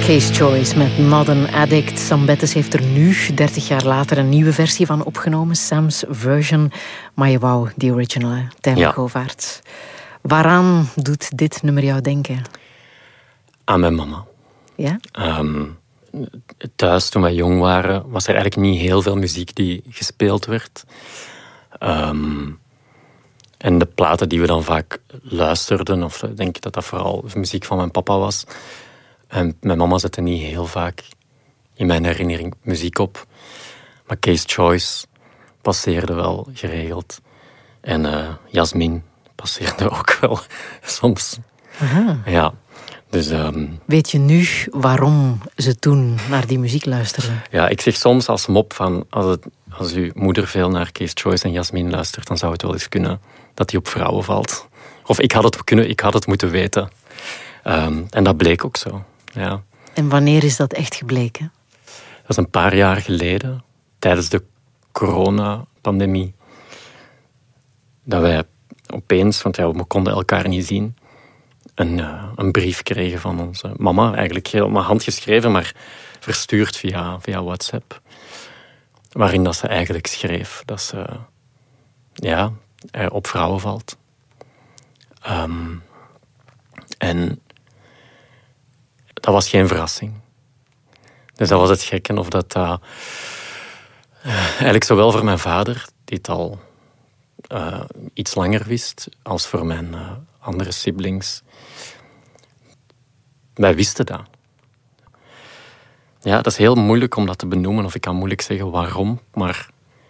Case Choice met Modern Addict. Sam Bettes heeft er nu, 30 jaar later, een nieuwe versie van opgenomen. Sam's version. Maar je wou die original, hè? Tijmen Govaerts. Waaraan doet dit nummer jou denken? Aan mijn mama. Ja? Thuis, toen wij jong waren, was er eigenlijk niet heel veel muziek die gespeeld werd. En de platen die we dan vaak luisterden, of denk ik dat dat vooral muziek van mijn papa was. En mijn mama zette niet heel vaak in mijn herinnering muziek op. Maar Case Choice passeerde wel geregeld. En Jasmine passeerde ook wel soms. Aha. Ja. Dus, weet je nu waarom ze toen naar die muziek luisterden? Ja, ik zeg soms als mop van als uw moeder veel naar Case Choice en Jasmine luistert, dan zou het wel eens kunnen dat die op vrouwen valt. Of ik had het moeten weten. En dat bleek ook zo. Ja. En wanneer is dat echt gebleken? Dat is een paar jaar geleden, tijdens de coronapandemie, dat wij opeens, want we konden elkaar niet zien, een brief kregen van onze mama. Eigenlijk helemaal handgeschreven, maar verstuurd via WhatsApp. Waarin dat ze eigenlijk schreef dat ze op vrouwen valt. En dat was geen verrassing. Dus dat was het gekke, of dat eigenlijk zowel voor mijn vader, die het al iets langer wist, als voor mijn andere siblings. Wij wisten dat. Ja, dat is heel moeilijk om dat te benoemen, of ik kan moeilijk zeggen waarom, maar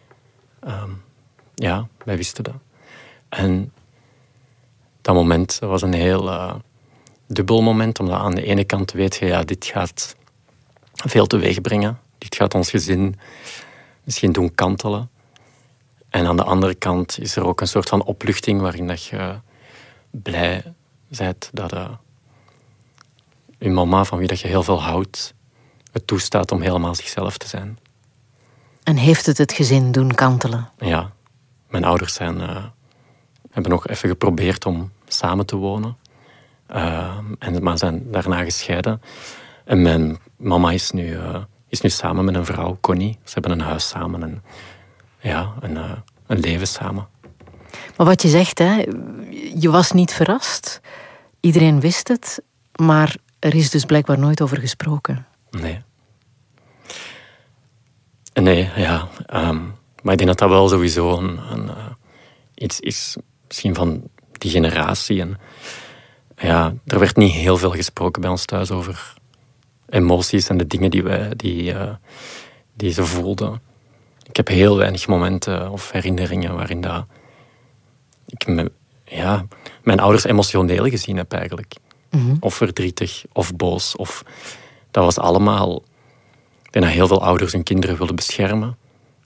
wij wisten dat. En dat moment was een heel dubbel moment, omdat aan de ene kant weet je, dit gaat veel teweeg brengen. Dit gaat ons gezin misschien doen kantelen. En aan de andere kant is er ook een soort van opluchting waarin dat je blij bent dat je mama, van wie dat je heel veel houdt, het toestaat om helemaal zichzelf te zijn. En heeft het gezin doen kantelen? Ja. Mijn ouders hebben nog even geprobeerd om samen te wonen. Maar zijn daarna gescheiden. En mijn mama is nu samen met een vrouw, Connie. Ze hebben een huis samen en een leven samen. Maar wat je zegt, hè, je was niet verrast. Iedereen wist het, maar er is dus blijkbaar nooit over gesproken. Nee, ja. Maar ik denk dat dat wel sowieso iets is, misschien van die generatie. En ja, er werd niet heel veel gesproken bij ons thuis over emoties en de dingen die ze voelden. Ik heb heel weinig momenten of herinneringen waarin dat ik mijn ouders emotioneel gezien heb eigenlijk. Mm-hmm. Of verdrietig, of boos. Dat was allemaal. Ik denk dat heel veel ouders hun kinderen willen beschermen.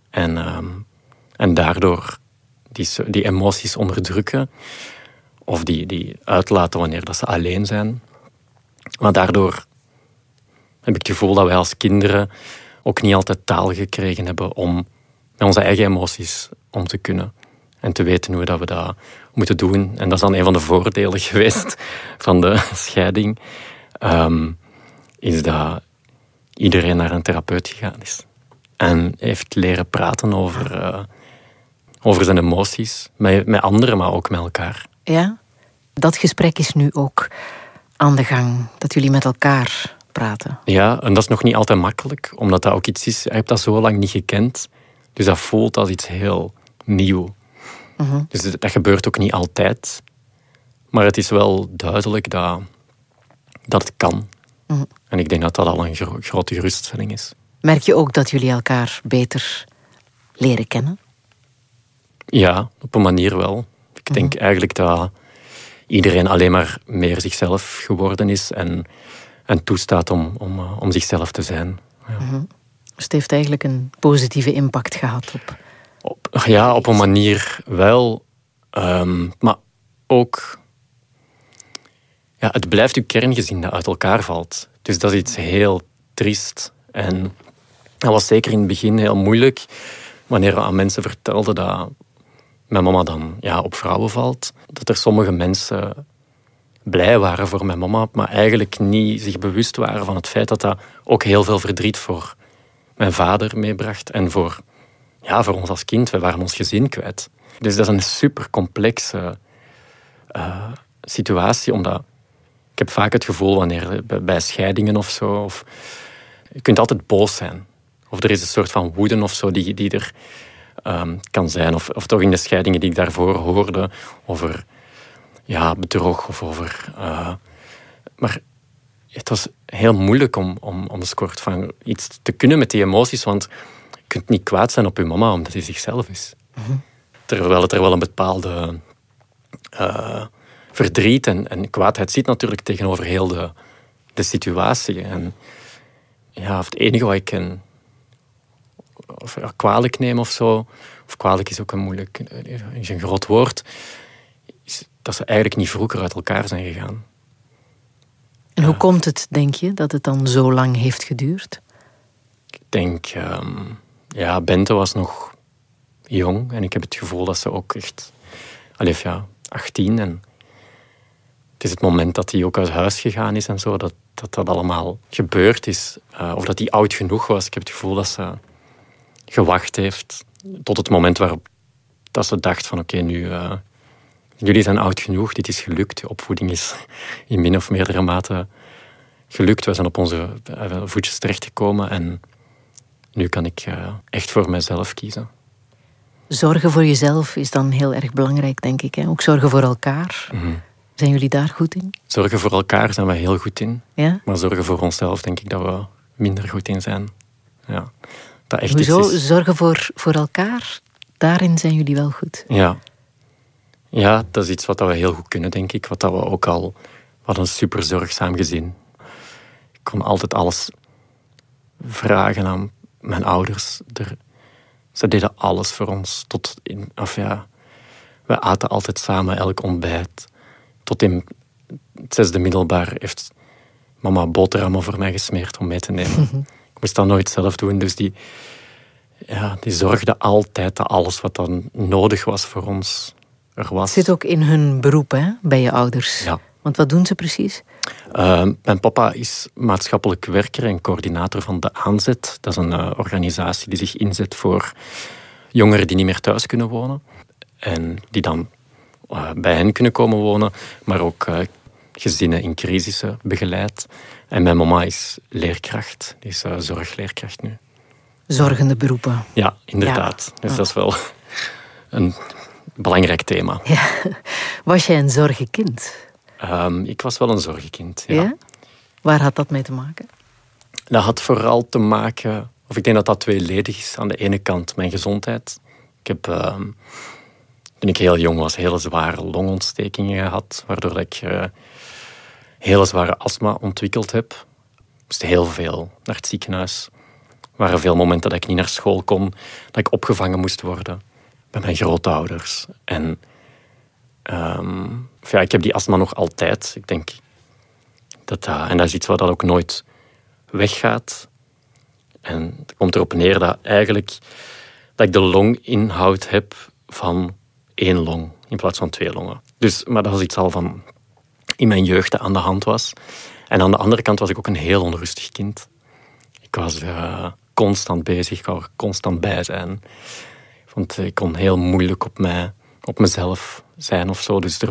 En daardoor die emoties onderdrukken. Of die uitlaten wanneer dat ze alleen zijn. Maar daardoor heb ik het gevoel dat wij als kinderen ook niet altijd taal gekregen hebben om met onze eigen emoties om te kunnen. En te weten hoe dat we dat moeten doen. En dat is dan een van de voordelen geweest van de scheiding. Is dat iedereen naar een therapeut gegaan is. En heeft leren praten over zijn emoties. Met anderen, maar ook met elkaar. Ja, dat gesprek is nu ook aan de gang. Dat jullie met elkaar praten. Ja, en dat is nog niet altijd makkelijk. Omdat dat ook iets is, je hebt dat zo lang niet gekend. Dus dat voelt als iets heel nieuw. Mm-hmm. Dus dat gebeurt ook niet altijd. Maar het is wel duidelijk dat het kan. Mm-hmm. En ik denk dat dat al een grote geruststelling is. Merk je ook dat jullie elkaar beter leren kennen? Ja, op een manier wel. Ik denk eigenlijk dat iedereen alleen maar meer zichzelf geworden is en toestaat om zichzelf te zijn. Ja. Mm-hmm. Dus het heeft eigenlijk een positieve impact gehad op een manier wel. Maar ook het blijft uw kerngezin dat uit elkaar valt. Dus dat is iets heel triest. En dat was zeker in het begin heel moeilijk. Wanneer we aan mensen vertelden dat mijn mama dan op vrouwen valt. Dat er sommige mensen blij waren voor mijn mama, maar eigenlijk niet zich bewust waren van het feit dat dat ook heel veel verdriet voor mijn vader meebracht en voor ons als kind. We waren ons gezin kwijt. Dus dat is een super complexe situatie, omdat ik heb vaak het gevoel wanneer bij scheidingen of zo, of je kunt altijd boos zijn. Of er is een soort van woede of zo die er kan zijn. Of toch in de scheidingen die ik daarvoor hoorde over bedrog of over... maar het was heel moeilijk om een soort van iets te kunnen met die emoties, want je kunt niet kwaad zijn op je mama omdat hij zichzelf is. Mm-hmm. Terwijl het er wel een bepaalde verdriet en kwaadheid zit natuurlijk tegenover heel de situatie. En het enige wat ik kan kwalijk neem of zo, of kwalijk is ook is een groot woord, is dat ze eigenlijk niet vroeger uit elkaar zijn gegaan. En hoe komt het, denk je, dat het dan zo lang heeft geduurd? Ik denk, Bente was nog jong en ik heb het gevoel dat ze ook echt 18 en het is het moment dat hij ook uit huis gegaan is en zo, dat allemaal gebeurd is. Of dat hij oud genoeg was. Ik heb het gevoel dat ze gewacht heeft tot het moment waarop dat ze dacht van oké, nu jullie zijn oud genoeg, dit is gelukt. De opvoeding is in min of meerdere mate gelukt. We zijn op onze voetjes terechtgekomen en nu kan ik echt voor mezelf kiezen. Zorgen voor jezelf is dan heel erg belangrijk, denk ik. Hè? Ook zorgen voor elkaar. Mm-hmm. Zijn jullie daar goed in? Zorgen voor elkaar zijn we heel goed in. Ja? Maar zorgen voor onszelf denk ik dat we minder goed in zijn. Ja. Dat echt Hoezo? is... Zorgen voor elkaar? Daarin zijn jullie wel goed. Ja, dat is iets wat we heel goed kunnen, denk ik. Wat dat we ook al... We hadden een super zorgzaam gezin. Ik kon altijd alles vragen aan mijn ouders. Ze deden alles voor ons. We aten altijd samen, elk ontbijt. Tot in het 6e middelbaar heeft mama boterhammen voor mij gesmeerd om mee te nemen. Ik moest dat nooit zelf doen, dus die zorgde altijd dat alles wat dan nodig was voor ons er was. Het zit ook in hun beroep, hè, bij je ouders. Ja. Want wat doen ze precies? Mijn papa is maatschappelijk werker en coördinator van De Aanzet. Dat is een organisatie die zich inzet voor jongeren die niet meer thuis kunnen wonen. En die dan bij hen kunnen komen wonen, maar ook gezinnen in crisissen begeleidt. En mijn mama is leerkracht, die is zorgleerkracht nu. Zorgende beroepen. Ja, inderdaad. Ja. Dus dat is wel een belangrijk thema. Ja. Was jij een zorgenkind? Ik was wel een zorgenkind, ja. Waar had dat mee te maken? Dat had vooral te maken, of ik denk dat dat tweeledig is. Aan de ene kant mijn gezondheid. Ik heb, toen ik heel jong was, hele zware longontstekingen gehad, waardoor ik hele zware astma ontwikkeld heb. Ik moest heel veel naar het ziekenhuis. Er waren veel momenten dat ik niet naar school kon, dat ik opgevangen moest worden bij mijn grootouders. En ik heb die astma nog altijd. Ik denk en dat is iets wat ook nooit weggaat. En het komt erop neer dat ik de longinhoud heb van 1 long in plaats van 2 longen. Maar dat was iets al van in mijn jeugd dat aan de hand was. En aan de andere kant was ik ook een heel onrustig kind. Ik was constant bezig, ik wou er constant bij zijn. Ik kon heel moeilijk op mezelf zijn of zo. Dus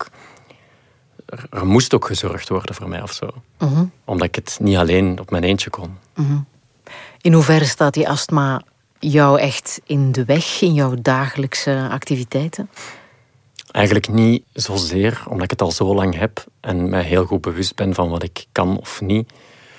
er moest ook gezorgd worden voor mij of zo. Mm-hmm. Omdat ik het niet alleen op mijn eentje kon. Mm-hmm. In hoeverre staat die astma jou echt in de weg, in jouw dagelijkse activiteiten? Eigenlijk niet zozeer, omdat ik het al zo lang heb en mij heel goed bewust ben van wat ik kan of niet.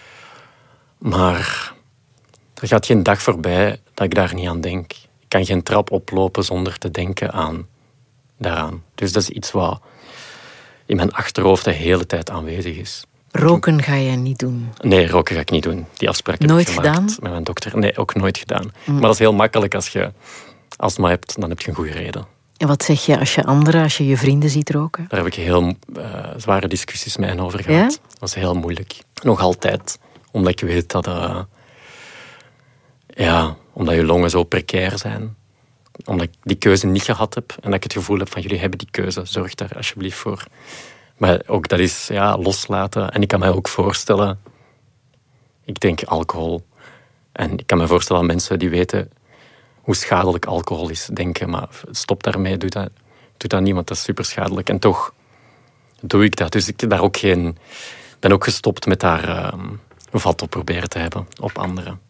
Maar er gaat geen dag voorbij dat ik daar niet aan denk. Ik kan geen trap oplopen zonder te denken daaraan. Dus dat is iets wat in mijn achterhoofd de hele tijd aanwezig is. Roken ga je niet doen? Nee, roken ga ik niet doen. Die afspraak heb nooit ik gemaakt gedaan? Met mijn dokter. Nee, ook nooit gedaan. Maar dat is heel makkelijk als je astma hebt, dan heb je een goede reden. En wat zeg je als je je vrienden ziet roken? Daar heb ik heel zware discussies met hen over gehad. Ja? Dat is heel moeilijk. Nog altijd. Omdat ik weet dat omdat je longen zo precair zijn. Omdat ik die keuze niet gehad heb. En dat ik het gevoel heb van jullie hebben die keuze. Zorg daar alsjeblieft voor Maar ook dat is loslaten. En ik kan mij ook voorstellen... Ik denk alcohol. En ik kan me voorstellen aan mensen die weten hoe schadelijk alcohol is. Denken, maar stop daarmee, doe dat niet, want dat is super schadelijk. En toch doe ik dat. Dus ik ben ook gestopt met daar vat op proberen te hebben op anderen.